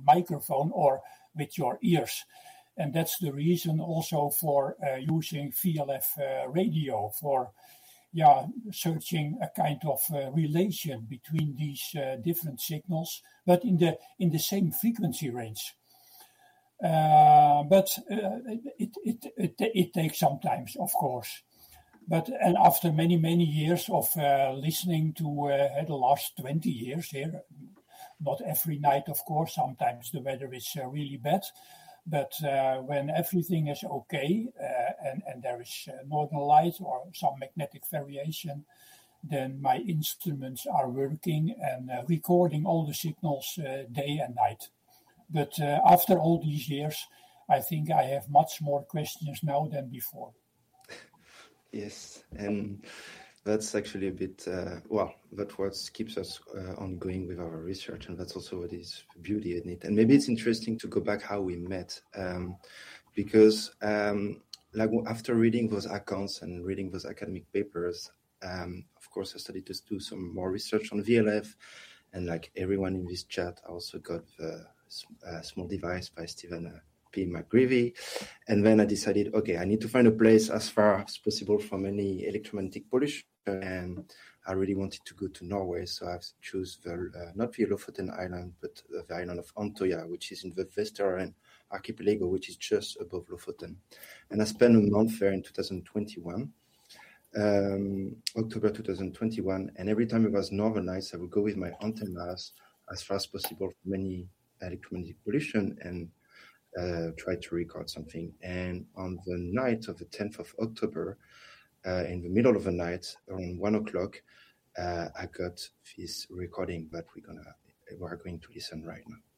microphone or with your ears. And that's the reason also for using VLF radio for searching a kind of relation between these different signals, but in the same frequency range. But it takes some time, of course. And after many years of listening to the last 20 years here, not every night, of course, sometimes the weather is really bad, but when everything is okay and there is northern light or some magnetic variation, then my instruments are working and recording all the signals day and night. But after all these years, I think I have much more questions now than before. Yes, and that's actually a bit, that's what keeps us ongoing with our research, and that's also what is beauty in it. And maybe it's interesting to go back how we met, because after reading those accounts and reading those academic papers, of course, I started to do some more research on VLF, and like everyone in this chat, I also got the small device by Stephen P. McGreevy. And then I decided, okay, I need to find a place as far as possible from any electromagnetic pollution. And I really wanted to go to Norway. So I've chosen not the Lofoten Island, but the island of Antoya, which is in the Vesteren archipelago, which is just above Lofoten. And I spent a month there in 2021, October 2021. And every time it was northern nights, I would go with my antennas as far as possible from any electromagnetic pollution and try to record something. And on the night of the 10th of October, in the middle of the night, around 1 o'clock, I got this recording that we're going to listen right now.